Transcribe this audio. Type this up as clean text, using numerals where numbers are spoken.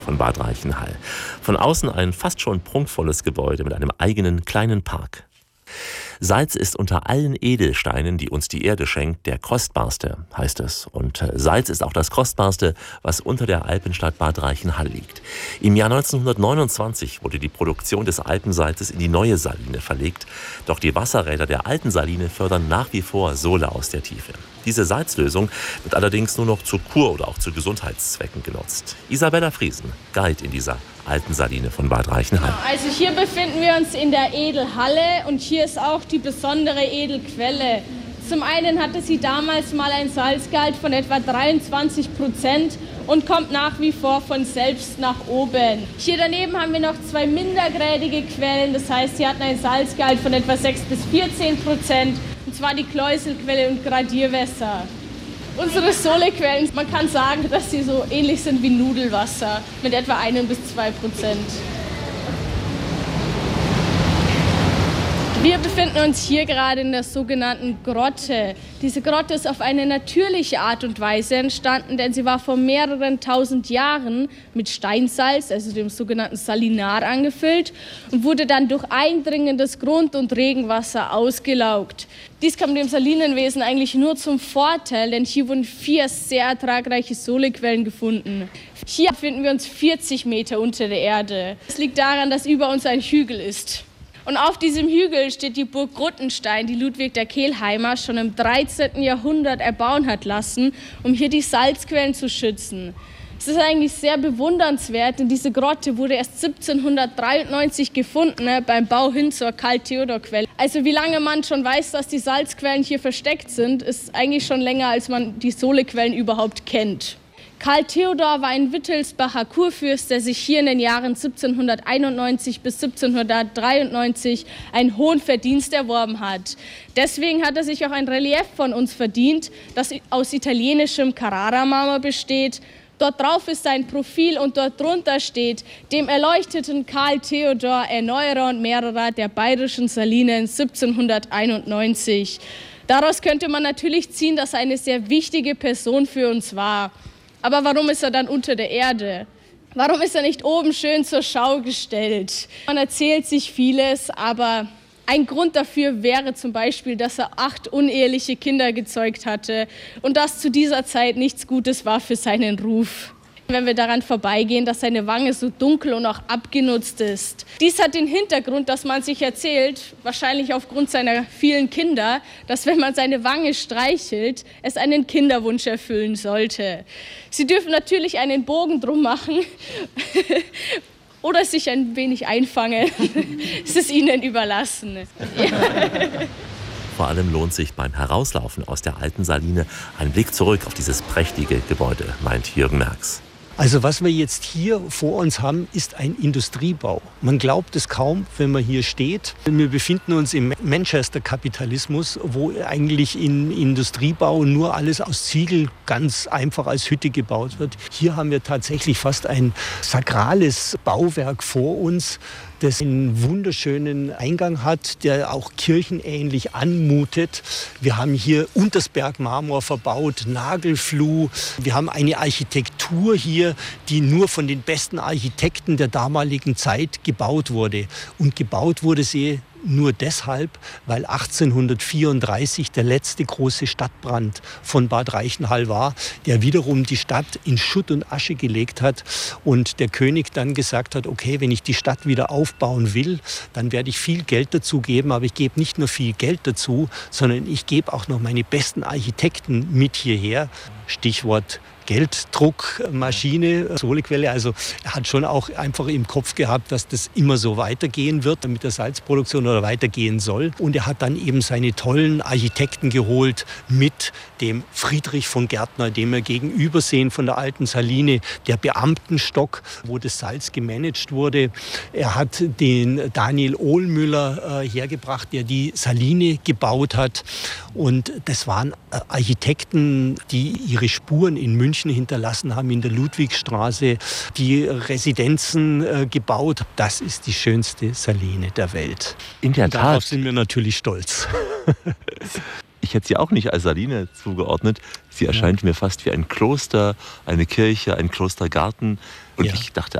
Von Bad Reichenhall. Von außen ein fast schon prunkvolles Gebäude mit einem eigenen kleinen Park. Salz ist unter allen Edelsteinen, die uns die Erde schenkt, der kostbarste, heißt es. Und Salz ist auch das kostbarste, was unter der Alpenstadt Bad Reichenhall liegt. Im Jahr 1929 wurde die Produktion des Alpensalzes in die neue Saline verlegt. Doch die Wasserräder der alten Saline fördern nach wie vor Sohle aus der Tiefe. Diese Salzlösung wird allerdings nur noch zur Kur- oder auch zu Gesundheitszwecken genutzt. Isabella Friesen, Guide in dieser alten Saline von Bad Reichenhall. Also hier befinden wir uns in der Edelhalle und hier ist auch die besondere Edelquelle. Zum einen hatte sie damals mal ein Salzgehalt von etwa 23% und kommt nach wie vor von selbst nach oben. Hier daneben haben wir noch zwei mindergradige Quellen, das heißt, sie hatten ein Salzgehalt von etwa 6 bis 14%, und zwar die Kläuselquelle und Gradierwässer. Unsere Solequellen, man kann sagen, dass sie so ähnlich sind wie Nudelwasser mit etwa 1 bis 2%. Wir befinden uns hier gerade in der sogenannten Grotte. Diese Grotte ist auf eine natürliche Art und Weise entstanden, denn sie war vor mehreren tausend Jahren mit Steinsalz, also dem sogenannten Salinar, angefüllt und wurde dann durch eindringendes Grund- und Regenwasser ausgelaugt. Dies kam dem Salinenwesen eigentlich nur zum Vorteil, denn hier wurden 4 sehr ertragreiche Solequellen gefunden. Hier befinden wir uns 40 Meter unter der Erde. Das liegt daran, dass über uns ein Hügel ist. Und auf diesem Hügel steht die Burg Ruttenstein, die Ludwig der Kelheimer schon im 13. Jahrhundert erbauen hat lassen, um hier die Salzquellen zu schützen. Es ist eigentlich sehr bewundernswert, denn diese Grotte wurde erst 1793 gefunden, beim Bau hin zur Karl-Theodor-Quelle. Also wie lange man schon weiß, dass die Salzquellen hier versteckt sind, ist eigentlich schon länger, als man die Solequellen überhaupt kennt. Karl Theodor war ein Wittelsbacher Kurfürst, der sich hier in den Jahren 1791 bis 1793 einen hohen Verdienst erworben hat. Deswegen hat er sich auch ein Relief von uns verdient, das aus italienischem Carrara-Marmor besteht. Dort drauf ist sein Profil und dort drunter steht: dem erleuchteten Karl Theodor, Erneuerer und Mehrerer der bayerischen Salinen 1791. Daraus könnte man natürlich ziehen, dass er eine sehr wichtige Person für uns war. Aber warum ist er dann unter der Erde? Warum ist er nicht oben schön zur Schau gestellt? Man erzählt sich vieles, aber ein Grund dafür wäre zum Beispiel, dass er 8 uneheliche Kinder gezeugt hatte und das zu dieser Zeit nichts Gutes war für seinen Ruf. Wenn wir daran vorbeigehen, dass seine Wange so dunkel und auch abgenutzt ist. Dies hat den Hintergrund, dass man sich erzählt, wahrscheinlich aufgrund seiner vielen Kinder, dass wenn man seine Wange streichelt, es einen Kinderwunsch erfüllen sollte. Sie dürfen natürlich einen Bogen drum machen oder sich ein wenig einfangen. Es ist ihnen überlassen. Vor allem lohnt sich beim Herauslaufen aus der alten Saline ein Blick zurück auf dieses prächtige Gebäude, meint Jürgen Merx. Also was wir jetzt hier vor uns haben, ist ein Industriebau. Man glaubt es kaum, wenn man hier steht. Wir befinden uns im Manchester-Kapitalismus, wo eigentlich in Industriebau nur alles aus Ziegel ganz einfach als Hütte gebaut wird. Hier haben wir tatsächlich fast ein sakrales Bauwerk vor uns, das einen wunderschönen Eingang hat, der auch kirchenähnlich anmutet. Wir haben hier Untersberg-Marmor verbaut, Nagelfluh. Wir haben eine Architektur hier, die nur von den besten Architekten der damaligen Zeit gebaut wurde. Und gebaut wurde sie nur deshalb, weil 1834 der letzte große Stadtbrand von Bad Reichenhall war, der wiederum die Stadt in Schutt und Asche gelegt hat. Und der König dann gesagt hat, okay, wenn ich die Stadt wieder aufbauen will, dann werde ich viel Geld dazu geben. Aber ich gebe nicht nur viel Geld dazu, sondern ich gebe auch noch meine besten Architekten mit hierher. Stichwort Gelddruckmaschine, Solequelle. Also er hat schon auch einfach im Kopf gehabt, dass das immer so weitergehen wird mit der Salzproduktion oder weitergehen soll. Und er hat dann eben seine tollen Architekten geholt mit dem Friedrich von Gärtner, dem wir gegenüber sehen von der alten Saline, der Beamtenstock, wo das Salz gemanagt wurde. Er hat den Daniel Ohlmüller hergebracht, der die Saline gebaut hat. Und das waren Architekten, die ihre Spuren in München hinterlassen haben, in der Ludwigstraße, die Residenzen gebaut. Das ist die schönste Saline der Welt. In der Tat. Darauf sind wir natürlich stolz. Ich hätte sie auch nicht als Saline zugeordnet. Sie erscheint mir fast wie ein Kloster, eine Kirche, ein Klostergarten. Und Ja. ich dachte,